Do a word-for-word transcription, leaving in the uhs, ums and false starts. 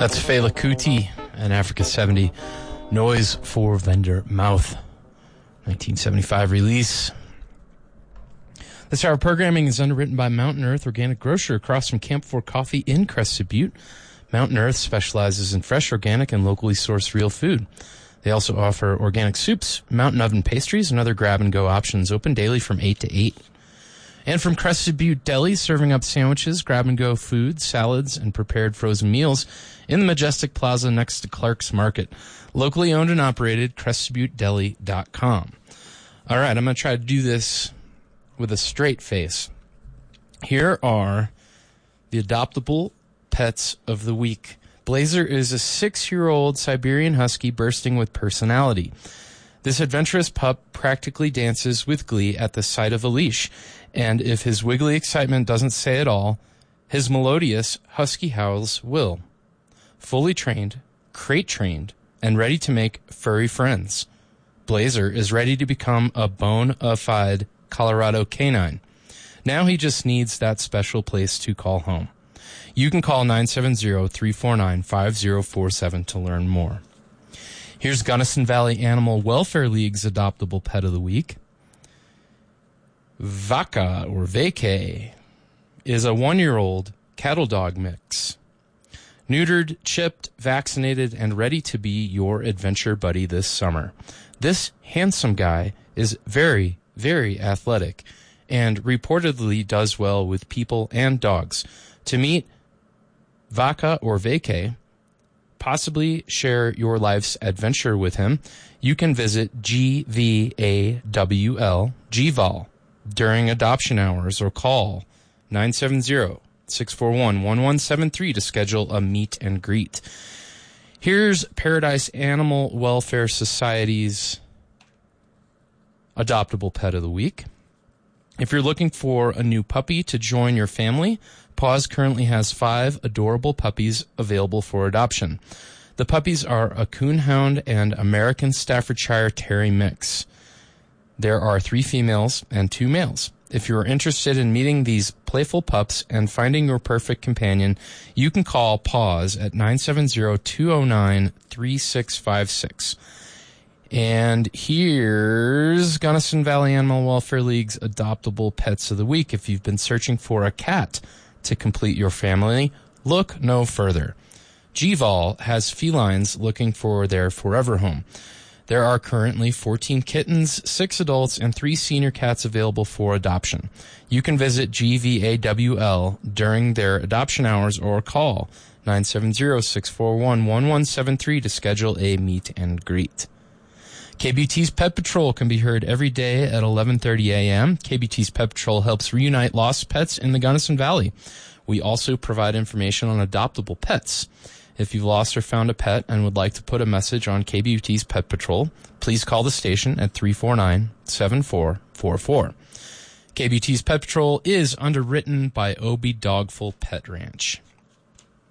That's Fela Kuti and Africa seventy, Noise for Vendor Mouth, nineteen seventy-five release. This hour of programming is underwritten by Mountain Earth Organic Grocer across from Camp Four Coffee in Crested Butte. Mountain Earth specializes in fresh, organic, and locally sourced real food. They also offer organic soups, mountain oven pastries, and other grab-and-go options, open daily from eight to eight. And from Crested Butte Deli, serving up sandwiches, grab-and-go food, salads, and prepared frozen meals in the Majestic Plaza next to Clark's Market. Locally owned and operated, crested butte deli dot com. All right, I'm going to try to do this with a straight face. Here are the adoptable pets of the week. Blazer is a six-year-old Siberian Husky bursting with personality. This adventurous pup practically dances with glee at the sight of a leash, and if his wiggly excitement doesn't say it all, his melodious husky howls will. Fully trained, crate-trained, and ready to make furry friends, Blazer is ready to become a bona fide Colorado canine. Now he just needs that special place to call home. You can call nine seven zero, three four nine, five zero four seven to learn more. Here's Gunnison Valley Animal Welfare League's adoptable pet of the week. Vaca, or Vacay, is a one-year-old cattle dog mix. Neutered, chipped, vaccinated, and ready to be your adventure buddy this summer. This handsome guy is very, very athletic and reportedly does well with people and dogs. To meet Vaca or Vacay, possibly share your life's adventure with him, you can visit G V A W L, G V A L, during adoption hours or call nine seven zero, six four one, one one seven three to schedule a meet and greet. Here's Paradise Animal Welfare Society's adoptable pet of the week. If you're looking for a new puppy to join your family, Paws currently has five adorable puppies available for adoption. The puppies are a Coonhound and American Staffordshire Terrier mix. There are three females and two males. If you're interested in meeting these playful pups and finding your perfect companion, you can call Paws at nine seven zero, two zero nine, three six five six. And here's Gunnison Valley Animal Welfare League's adoptable pets of the week. If you've been searching for a cat to complete your family, look no further. G V A L has felines looking for their forever home. There are currently fourteen kittens, six adults, and three senior cats available for adoption. You can visit G V A W L during their adoption hours or call nine seven zero, six four one, one one seven three to schedule a meet and greet. K B T's Pet Patrol can be heard every day at eleven thirty a.m. K B T's Pet Patrol helps reunite lost pets in the Gunnison Valley. We also provide information on adoptable pets. If you've lost or found a pet and would like to put a message on K B T's Pet Patrol, please call the station at three four nine, seven four four four. K B T's Pet Patrol is underwritten by Obie Dogful Pet Ranch.